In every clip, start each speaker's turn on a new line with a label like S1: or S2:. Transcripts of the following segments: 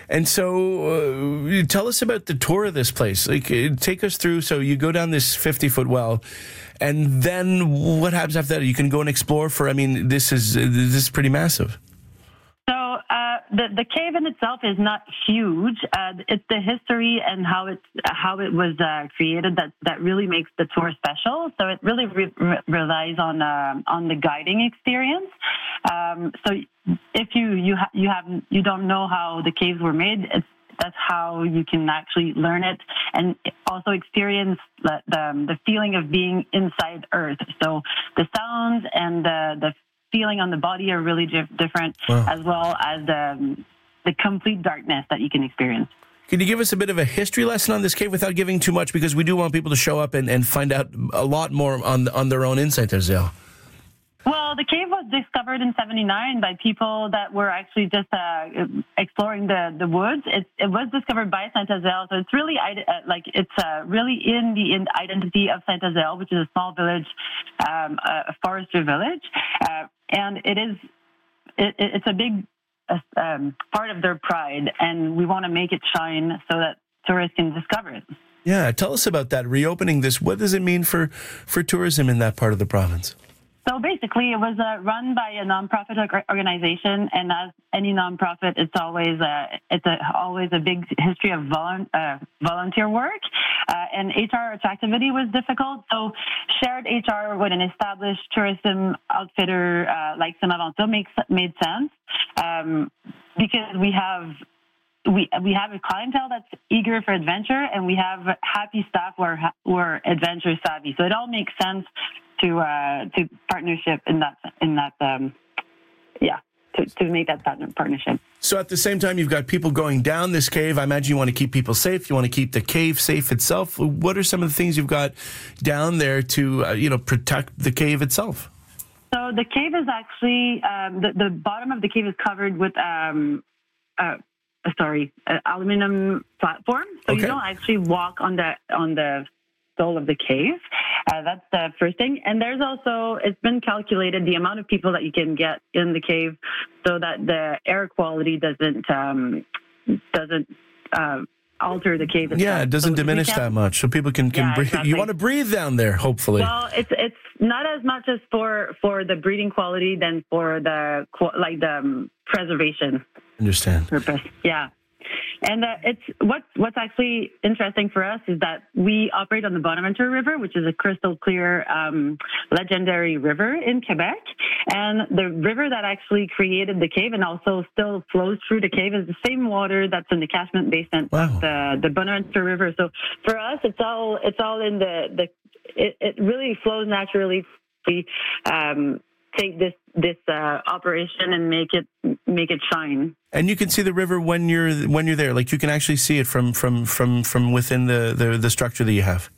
S1: And so tell us about the tour of this place. Like, take us through. So you go down this 50-foot well, and then what happens after that? You can go and explore this is pretty massive.
S2: So the cave in itself is not huge. It's the history and how it was created that really makes the tour special. So it really relies on the guiding experience. So if you don't know how the caves were made, that's how you can actually learn it and also experience the feeling of being inside Earth. So the sounds and the feeling on the body are really different, as well as the complete darkness that you can experience.
S1: Can you give us a bit of a history lesson on this cave without giving too much? Because we do want people to show up and find out a lot more on their own in Saint-Ézéal.
S2: Well, the cave was discovered in 1979 by people that were actually just exploring the woods. It was discovered by Saint-Ézéal, so it's really really in the identity of Saint-Ézéal, which is a small village, a forestry village, and it's a big part of their pride, and we want to make it shine so that tourists can discover it.
S1: Yeah, tell us about that. Reopening this, what does it mean for tourism in that part of the province?
S2: So basically, it was run by a nonprofit organization, and as any nonprofit, it's always a big history of volunteer work, and HR attractivity was difficult. So shared HR with an established tourism outfitter like Sim-Aventure made sense because we have a clientele that's eager for adventure, and we have happy staff who are adventure savvy. So it all makes sense to partnership to make that partnership.
S1: So at the same time, you've got people going down this cave. I imagine you want to keep people safe. You want to keep the cave safe itself. What are some of the things you've got down there to protect the cave itself?
S2: So the cave is actually the bottom of the cave is covered with aluminum platform. So you don't actually walk on the soul of the cave. That's the first thing. And there's also, it's been calculated the amount of people that you can get in the cave so that the air quality doesn't alter the cave itself.
S1: Yeah, it doesn't diminish that much, so people can breathe. Exactly. You want to breathe down there, hopefully.
S2: Well, it's not as much as for the breathing quality than for the preservation.
S1: Understand.
S2: Purpose. Yeah. And it's what's actually interesting for us is that we operate on the Bonaventure River, which is a crystal clear, legendary river in Quebec. And the river that actually created the cave and also still flows through the cave is the same water that's in the catchment basin of the Bonaventure River. So for us, it's all in it really flows naturally. We take this operation and make it shine.
S1: And you can see the river when you're there. Like you can actually see it from within the structure that you have.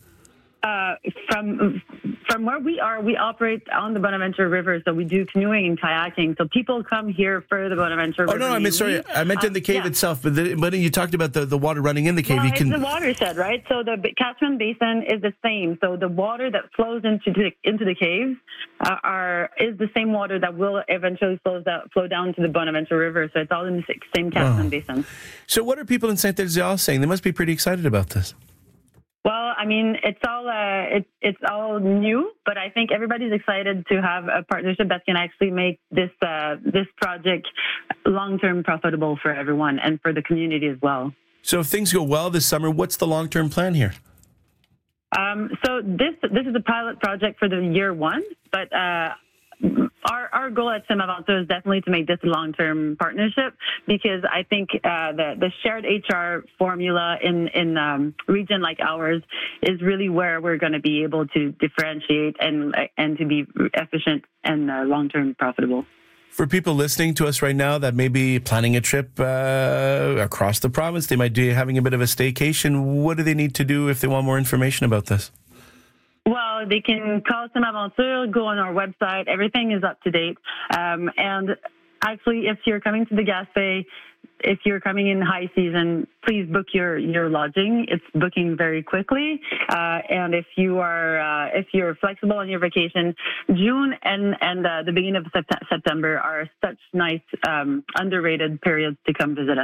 S2: From where we are, we operate on the Bonaventure River, so we do canoeing and kayaking. So people come here for the Bonaventure River.
S1: Oh no, sorry, I meant in the cave itself. But you talked about the water running in the cave.
S2: Well, it's the watershed, right? So the catchment basin is the same. So the water that flows into the cave is the same water that will eventually flow down to the Bonaventure River. So it's all in the same catchment basin.
S1: So what are people in Saint-Ézéal saying? They must be pretty excited about this.
S2: Well, I mean, it's all new, but I think everybody's excited to have a partnership that can actually make this project long-term profitable for everyone and for the community as well. So
S1: if things go well this summer, what's the long-term plan here?
S2: So this is a pilot project for the year one, but our goal at Sim-Aventure is definitely to make this a long-term partnership because I think the shared HR formula in region like ours is really where we're going to be able to differentiate and to be efficient and long-term profitable.
S1: For people listening to us right now that may be planning a trip across the province, they might be having a bit of a staycation. What do they need to do if they want more information about this?
S2: Well, they can call Sim-Aventure, go on our website. Everything is up to date. And actually, if you're coming to the Gaspé, if you're coming in high season, please book your lodging. It's booking very quickly. And if you're flexible on your vacation, June and the beginning of September are such nice underrated periods to come visit us.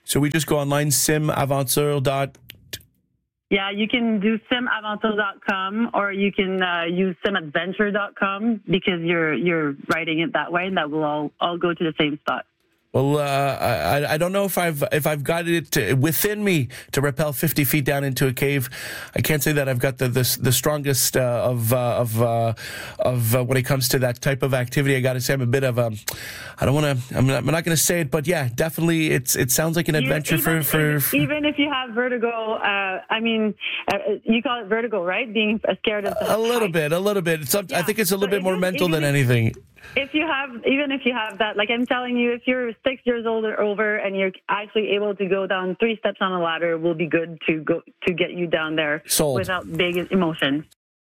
S1: So we just go online, simaventure.
S2: Yeah, you can do simaventure.com or you can use simadventure.com because you're writing it that way, and that will all go to the same spot.
S1: Well, I don't know if I've got it within me to rappel 50 feet down into a cave. I can't say that I've got the strongest of when it comes to that type of activity. I got to say I'm a bit of I'm not going to say it, but yeah, definitely it sounds like an adventure for
S2: even if you have vertigo. You call it vertigo, right? Being scared of the
S1: a little bit. I think it's a little bit more mental than anything.
S2: If you have that, like I'm telling you, if you're 6 years old or over and you're actually able to go down 3 steps on a ladder, will be good to get you down there.
S1: Sold.
S2: Without big emotion.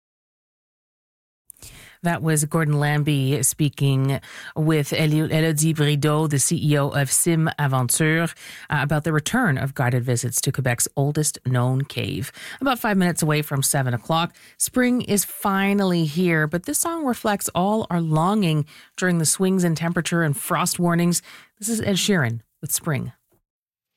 S3: That was Gordon Lambie speaking with Elodie Brideau, the CEO of SimAventure, about the return of guided visits to Quebec's oldest known cave. About 5 minutes away from 7 o'clock, spring is finally here, but this song reflects all our longing during the swings in temperature and frost warnings. This is Ed Sheeran with Spring.